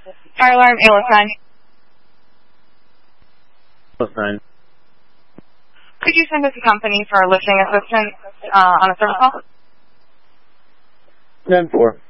Fire alarm, ALS 9. ALS 9. Could you send us a company for lifting assistance on a service call? 10-4.